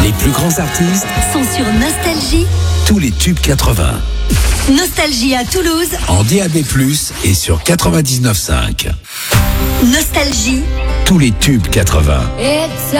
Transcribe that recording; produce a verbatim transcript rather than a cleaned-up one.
Les plus grands artistes sont sur Nostalgie. Tous les tubes quatre-vingts. Nostalgie à Toulouse. En D A B plus, et sur quatre-vingt-dix-neuf virgule cinq. Nostalgie. Tous les tubes quatre-vingts. It's